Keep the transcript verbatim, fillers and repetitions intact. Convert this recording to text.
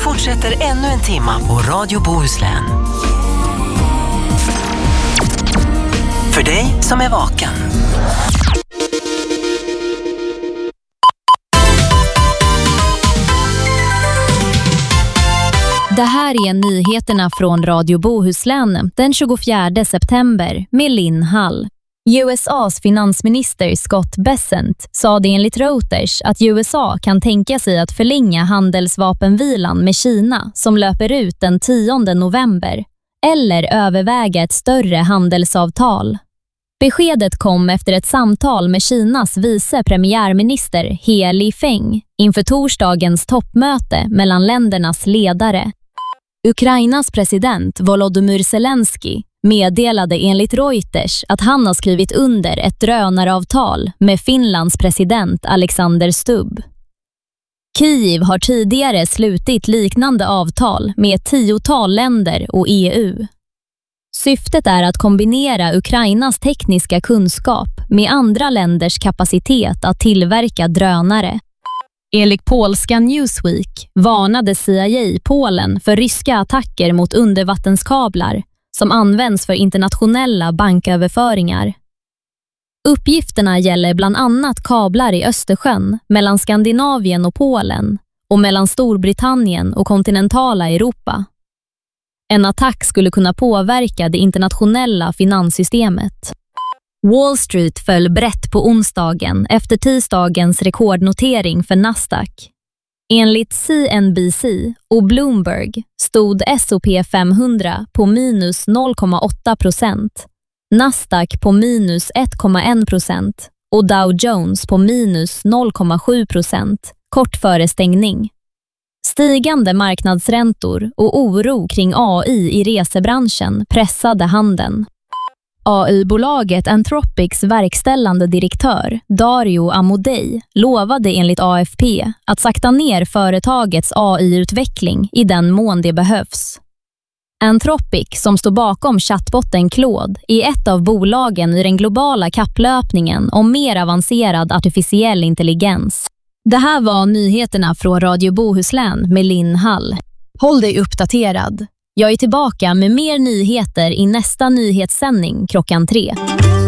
fortsätter ännu en timma på Radio Bohuslän. För dig som är vaken. Det här är nyheterna från Radio Bohuslän den tjugofjärde september med Linn Hall. U S A:s finansminister Scott Bessent sa det enligt Reuters att U S A kan tänka sig att förlänga handelsvapenvilan med Kina som löper ut den tionde november eller överväga ett större handelsavtal. Beskedet kom efter ett samtal med Kinas vice premiärminister He Lifeng inför torsdagens toppmöte mellan ländernas ledare. Ukrainas president Volodymyr Zelensky meddelade enligt Reuters att han har skrivit under ett drönaravtal med Finlands president Alexander Stubb. Kiev har tidigare slutit liknande avtal med ett tiotal länder och E U. Syftet är att kombinera Ukrainas tekniska kunskap med andra länders kapacitet att tillverka drönare. Enligt polska Newsweek varnade C I A Polen för ryska attacker mot undervattenskablar som används för internationella banköverföringar. Uppgifterna gäller bland annat kablar i Östersjön mellan Skandinavien och Polen och mellan Storbritannien och kontinentala Europa. En attack skulle kunna påverka det internationella finanssystemet. Wall Street föll brett på onsdagen efter tisdagens rekordnotering för Nasdaq. Enligt C N B C och Bloomberg stod S och P femhundra på minus noll komma åtta procent, Nasdaq på minus ett komma en procent och Dow Jones på minus noll komma sju procent kort före stängning. Stigande marknadsräntor och oro kring A I i resebranschen pressade handeln. A I-bolaget Anthropics verkställande direktör Dario Amodei lovade enligt A F P att sakta ner företagets A I-utveckling i den mån det behövs. Anthropic, som står bakom chattbotten Claude, är ett av bolagen i den globala kapplöpningen om mer avancerad artificiell intelligens. Det här var nyheterna från Radio Bohuslän med Linn Hall. Håll dig uppdaterad. Jag är tillbaka med mer nyheter i nästa nyhetssändning klockan tre.